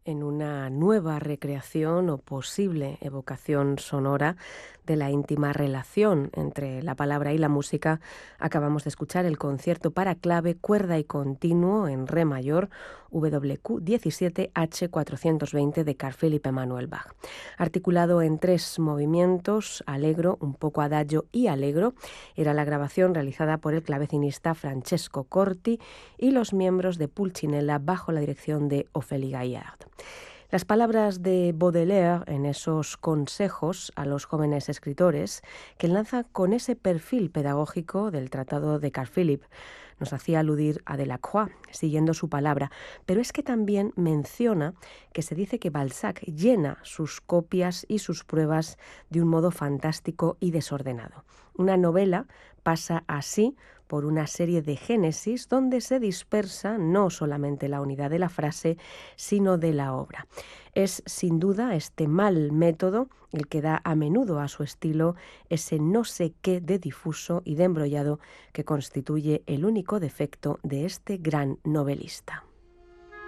en una nueva recreación o posible evocación sonora de la íntima relación entre la palabra y la música. Acabamos de escuchar el concierto para clave, cuerda y continuo en re mayor WQ 17 H 420 de Carl Philipp Emanuel Bach. Articulado en 3 movimientos, allegro, un poco adagio y allegro, era la grabación realizada por el clavecinista Francesco Corti y los miembros de Pulcinella bajo la dirección de Ophélie Gaillard. Las palabras de Baudelaire en esos consejos a los jóvenes escritores que lanza con ese perfil pedagógico del tratado de Carl Philipp nos hacía aludir a Delacroix, siguiendo su palabra, pero es que también menciona que se dice que Balzac llena sus copias y sus pruebas de un modo fantástico y desordenado. Una novela pasa así por una serie de génesis donde se dispersa no solamente la unidad de la frase, sino de la obra. Es sin duda este mal método el que da a menudo a su estilo ese no sé qué de difuso y de embrollado que constituye el único defecto de este gran novelista.